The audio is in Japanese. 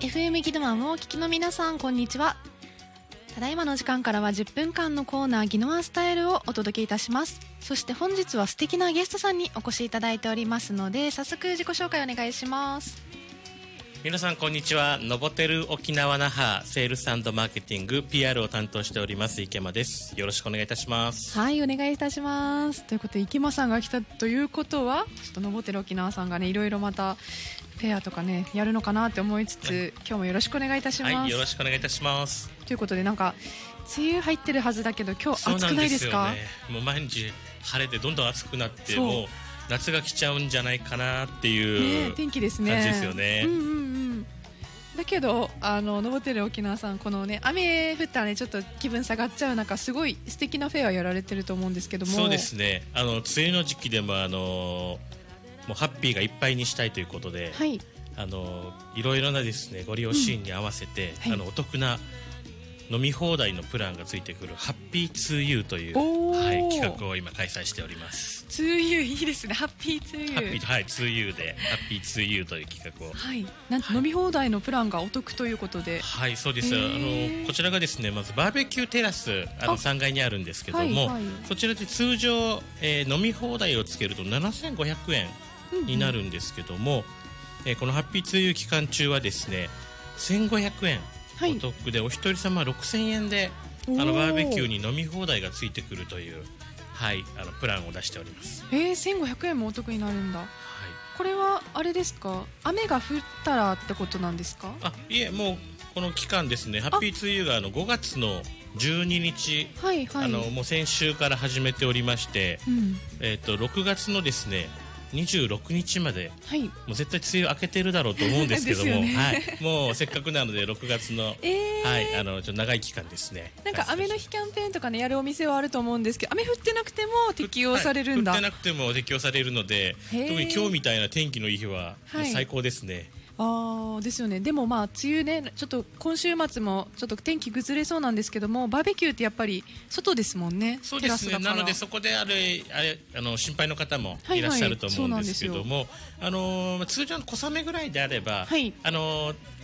FM ギノワンをお聞きの皆さん、こんにちは。ただいまの時間からは10分間のコーナーギノワンスタイルをお届けいたします。そして本日は素敵なゲストさんにお越しいただいておりますので、早速自己紹介お願いします。 皆さんこんにちは。ノボテル沖縄那覇セールス&マーケティング PR を担当しております池間です。よろしくお願いいたします。 はい、お願いいたします。ということで池間さんが来たということは、ちょっとノボテル沖縄さんがね、いろいろまたフェアとかねやるのかなって思いつつ、今日もよろしくお願いいたします。 はい、よろしくお願いいたします。 ということで、なんか梅雨入ってるはずだけど今日暑くないですか？ そうなんですよね。もう毎日晴れてどんどん暑くなって、もう夏が来ちゃうんじゃないかなっていう、 天気ですね。 感じですよね。 だけどノボテル沖縄さん、このね雨降ったらねちょっと気分下がっちゃう中、すごい素敵なフェアやられてると思うんですけども。 そうですね。梅雨の時期でももうハッピーがいっぱいにしたいということで、 はい、 いろいろなですねご利用シーンに合わせて、お得な飲み放題のプランがついてくるハッピーツーユーという、企画を今開催しております。 ツーユーいいですね。ハッピーツーユー、 はい、ツーユーでハッピーツーユーという企画を、 なんと飲み放題のプランがお得ということで。 はい、そうです。こちらがですね、まずバーベキューテラス3階にあるんですけども、そちらで通常、飲み放題をつけると7500円になるんですけども、このハッピーツーユー期間中はですね1500円お得で、お一人様6000円でバーベキューに飲み放題がついてくるという、プランを出しております。 1500円もお得になるんだ。これはあれですか、雨が降ったらってことなんですか？ いえ、もうこの期間ですね、ハッピーツーユーが5月の12日、もう先週から始めておりまして、6月のですね26日まで、もう絶対梅雨明けてるだろうと思うんですけども、もうせっかくなので6月の、ちょっと長い期間ですね。 なんか雨の日キャンペーンとかねやるお店はあると思うんですけど、雨降ってなくても適用されるんだ。 降ってなくても適用されるので、特に今日みたいな天気のいい日は最高ですね。 ですよね。でも梅雨ね、ちょっと今週末もちょっと天気崩れそうなんですけども、バーベキューってやっぱり外ですもんね。 そうですね。なのでそこで心配の方もいらっしゃると思うんですけども、通常の小雨ぐらいであれば、